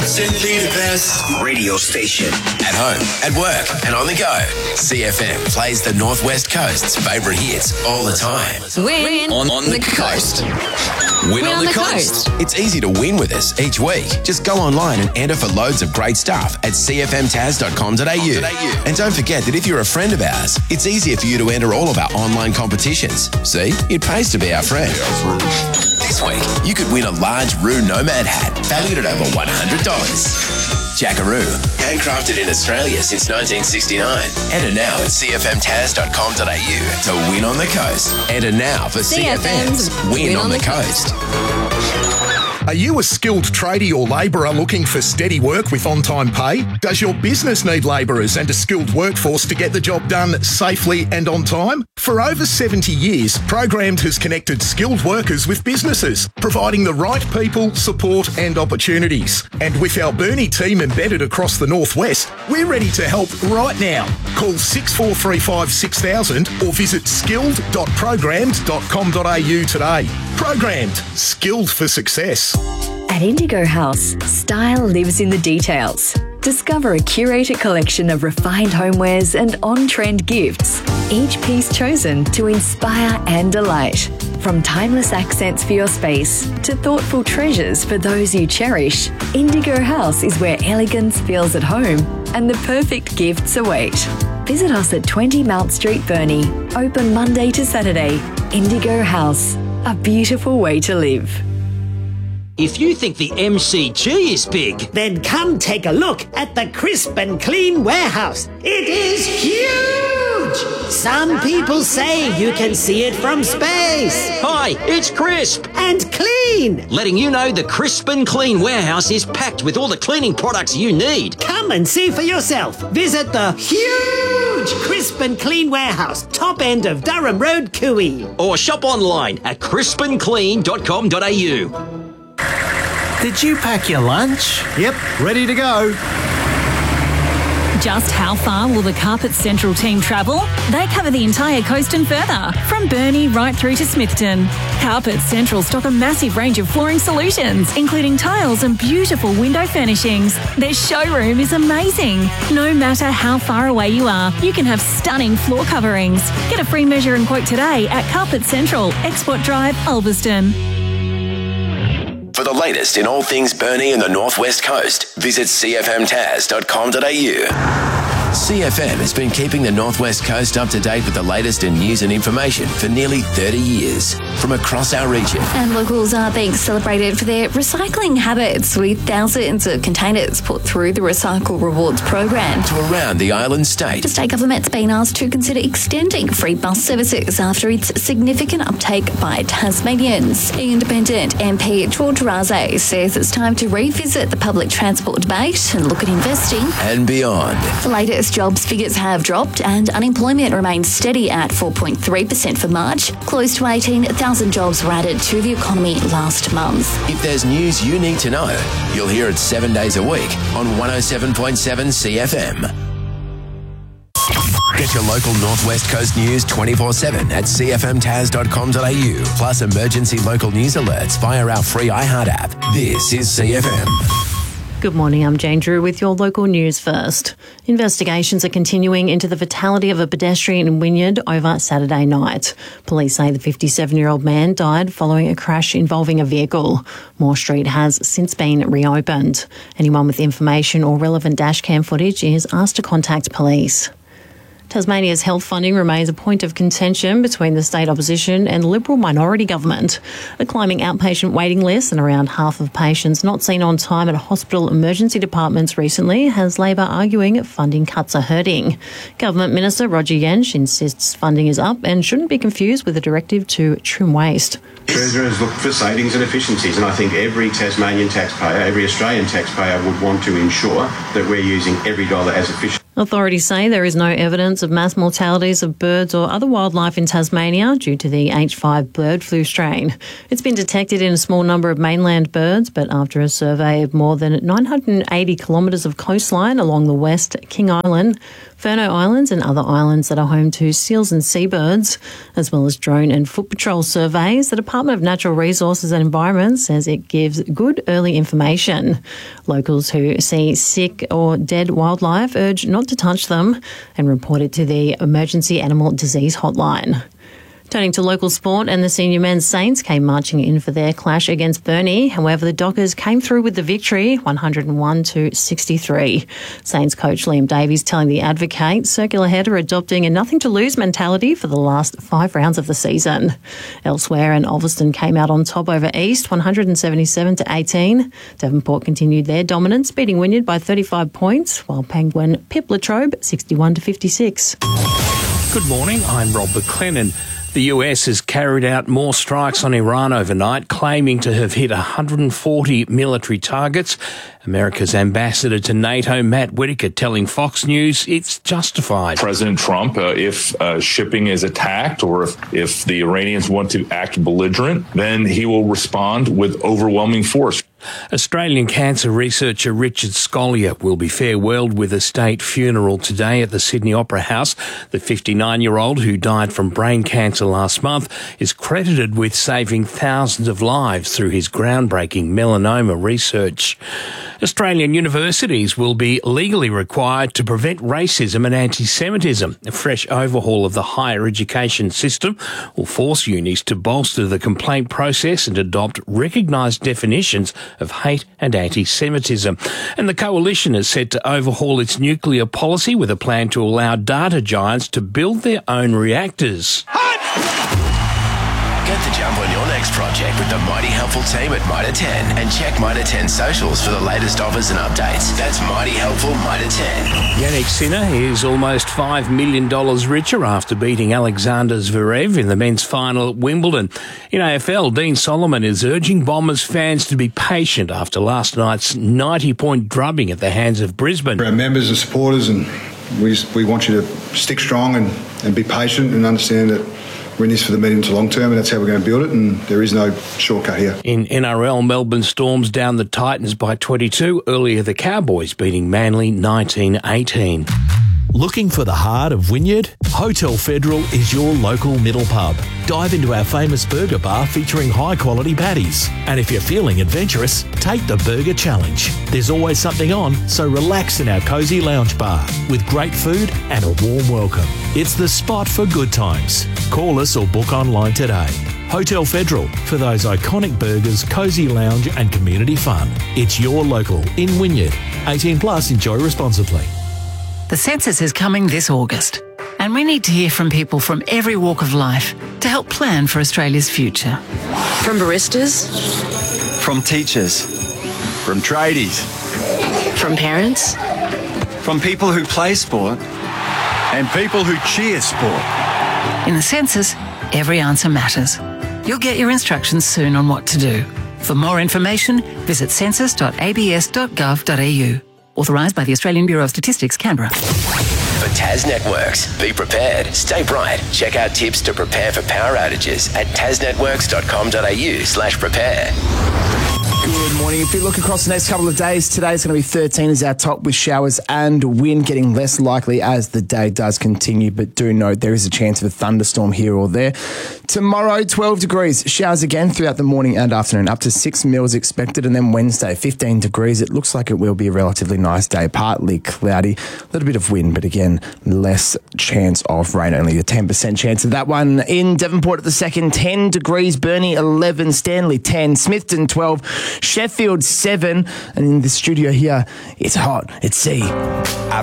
Simply the best radio station. At home, at work, and on the go. CFM plays the Northwest Coast's favourite hits all the time. Win on the coast. Win on the coast. It's easy to win with us each week. Just go online and enter for loads of great stuff at cfmtaz.com.au. And don't forget that if you're a friend of ours, it's easier for you to enter all of our online competitions. See, it pays to be our friend. This week, you could win a large Roo Nomad hat valued at over $100. Jackaroo, handcrafted in Australia since 1969. Enter now at cfmtaz.com.au to win on the coast. Enter now for CFM's Win on the Coast. Are you a skilled tradie or labourer looking for steady work with on-time pay? Does your business need labourers and a skilled workforce to get the job done safely and on time? For over 70 years, Programmed has connected skilled workers with businesses, providing the right people, support and opportunities. And with our Burnie team embedded across the Northwest, we're ready to help right now. Call 6435 6000 or visit skilled.programmed.com.au today. Programmed, skilled for success. At Indigo House, style lives in the details. Discover a curated collection of refined homewares and on-trend gifts, each piece chosen to inspire and delight. From timeless accents for your space to thoughtful treasures for those you cherish, Indigo House is where elegance feels at home and the perfect gifts await. Visit us at 20 Mount Street, Burnie. Open Monday to Saturday. Indigo House, a beautiful way to live. If you think the MCG is big, then come take a look at the Crisp and Clean warehouse. It is huge! Some people say you can see it from space. Hi, it's Crisp And clean! letting you know the Crisp and Clean warehouse is packed with all the cleaning products you need. Come and see for yourself. Visit the huge Crisp and Clean warehouse, top end of Durham Road, Cooey. Or shop online at crispandclean.com.au. Did you pack your lunch? Yep, ready to go. Just how far will the Carpet Central team travel? They cover the entire coast and further, from Burnie right through to Smithton. Carpet Central stock a massive range of flooring solutions, including tiles and beautiful window furnishings. Their showroom is amazing. No matter how far away you are, you can have stunning floor coverings. Get a free measure and quote today at Carpet Central, Export Drive, Ulverston. For the latest in all things Burnie and the Northwest Coast, visit cfmtaz.com.au. CFM has been keeping the Northwest Coast up to date with the latest in news and information for nearly 30 years from across our region. And locals are being celebrated for their recycling habits, with thousands of containers put through the Recycle Rewards program. To around the island state. The state government's been asked to consider extending free bus services after its significant uptake by Tasmanians. Independent MP George Raze says it's time to revisit the public transport debate and look at investing And beyond. The latest jobs figures have dropped and unemployment remains steady at 4.3% for March. Close to 18,000 jobs were added to the economy last month. If there's news you need to know, you'll hear it 7 days a week on 107.7 CFM. Get your local Northwest Coast news 24/7 at cfmtaz.com.au, plus emergency local news alerts via our free iHeart app. This is CFM. Good morning, I'm Jane Drew with your local news first. Investigations are continuing into the fatality of a pedestrian in Wynyard over Saturday night. Police say the 57-year-old man died following a crash involving a vehicle. Moore Street has since been reopened. Anyone with information or relevant dashcam footage is asked to contact police. Tasmania's health funding remains a point of contention between the state opposition and the Liberal minority government. A climbing outpatient waiting list and around half of patients not seen on time at hospital emergency departments recently has Labor arguing funding cuts are hurting. Government Minister Roger Yensch insists funding is up and shouldn't be confused with a directive to trim waste. Treasurers look for savings and efficiencies, and I think every Tasmanian taxpayer, every Australian taxpayer would want to ensure that we're using every dollar as efficiently. Authorities say there is no evidence of mass mortalities of birds or other wildlife in Tasmania due to the H5 bird flu strain. It's been detected in a small number of mainland birds, but after a survey of more than 980 kilometres of coastline along the West King Island, Furneaux Islands and other islands that are home to seals and seabirds, as well as drone and foot patrol surveys, the Department of Natural Resources and Environment says it gives good early information. Locals who see sick or dead wildlife urge not to touch them and report it to the Emergency Animal Disease Hotline. Turning to local sport, and the senior men's Saints came marching in for their clash against Burnie. However, the Dockers came through with the victory, 101-63. Saints coach Liam Davies telling The Advocate Circular Head are adopting a nothing-to-lose mentality for the last 5 rounds of the season. Elsewhere, and Ulverston came out on top over East, 177-18. Devonport continued their dominance, beating Wynyard by 35 points, while Penguin pipped Latrobe 61-56. Good morning, I'm Rob McLennan. The US has carried out more strikes on Iran overnight, claiming to have hit 140 military targets. America's ambassador to NATO, Matt Whitaker, telling Fox News it's justified. President Trump, if shipping is attacked or if the Iranians want to act belligerent, then he will respond with overwhelming force. Australian cancer researcher Richard Scolyer will be farewelled with a state funeral today at the Sydney Opera House. The 59-year-old who died from brain cancer last month is credited with saving thousands of lives through his groundbreaking melanoma research. Australian universities will be legally required to prevent racism and anti-Semitism. A fresh overhaul of the higher education system will force unis to bolster the complaint process and adopt recognised definitions of hate and anti-Semitism. And the coalition is set to overhaul its nuclear policy with a plan to allow data giants to build their own reactors. Get the jump on your next project with the Mighty Helpful team at Mitre 10 and check Mitre 10 socials for the latest offers and updates. That's Mighty Helpful Mitre 10. Jannik Sinner is almost $5 million richer after beating Alexander Zverev in the men's final at Wimbledon. In AFL, Dean Solomon is urging Bombers fans to be patient after last night's 90-point drubbing at the hands of Brisbane. For our members and supporters, and we want you to stick strong and be patient and understand that we're in this for the medium to long term, and that's how we're going to build it, and there is no shortcut here. In NRL, Melbourne Storms down the Titans by 22. Earlier, the Cowboys beating Manly 19-18. Looking for the heart of Wynyard? Hotel Federal is your local middle pub. Dive into our famous burger bar featuring high-quality patties. And if you're feeling adventurous, take the Burger Challenge. There's always something on, so relax in our cosy lounge bar with great food and a warm welcome. It's the spot for good times. Call us or book online today. Hotel Federal, for those iconic burgers, cosy lounge and community fun. It's your local in Wynyard. 18 plus, enjoy responsibly. The census is coming this August, and we need to hear from people from every walk of life to help plan for Australia's future. From baristas, from teachers, from tradies, from parents, from people who play sport, and people who cheer sport. In the census, every answer matters. You'll get your instructions soon on what to do. For more information, visit census.abs.gov.au. Authorised by the Australian Bureau of Statistics, Canberra. For Tas Networks, be prepared, stay bright. Check out tips to prepare for power outages at tasnetworks.com.au/prepare. Good morning. If we look across the next couple of days, today's going to be 13 as our top, with showers and wind getting less likely as the day does continue. But do note there is a chance of a thunderstorm here or there. Tomorrow, 12 degrees. Showers again throughout the morning and afternoon. Up to 6 mils expected. And then Wednesday, 15 degrees. It looks like it will be a relatively nice day. Partly cloudy. A little bit of wind, but again, less chance of rain. Only a 10% chance of that one. In Devonport at the second, 10 degrees. Burnie 11. Stanley 10. Smithton 12. Sheffield 7, and in the studio here, it's hot. It's C.